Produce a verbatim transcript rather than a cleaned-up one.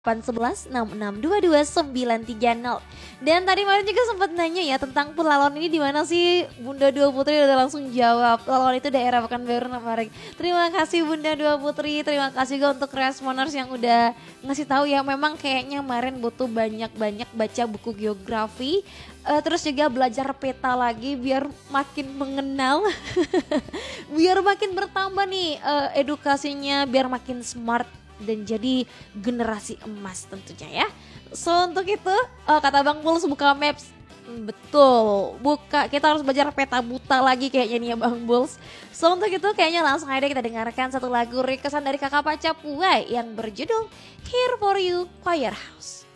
delapan satu satu enam enam dua dua sembilan tiga nol. Dan tadi Maren juga sempat nanya ya tentang Pelalon ini di mana sih. Bunda Dua Putri udah langsung jawab. Pelalon itu daerah Pekanbaru Maren. Terima kasih Bunda Dua Putri. Terima kasih juga untuk responers yang udah ngasih tahu ya. Memang kayaknya Maren butuh banyak-banyak baca buku geografi. Uh, terus juga belajar peta lagi biar makin mengenal. Biar makin bertambah nih uh, edukasinya, biar makin smart dan jadi generasi emas tentunya ya. So untuk itu uh, kata Bang Bulls buka maps. Betul, buka, kita harus belajar peta buta lagi kayaknya nih ya Bang Bulls. So untuk itu kayaknya langsung aja kita dengarkan satu lagu requestan dari Kakak Paca Puai yang berjudul Here For You Firehouse.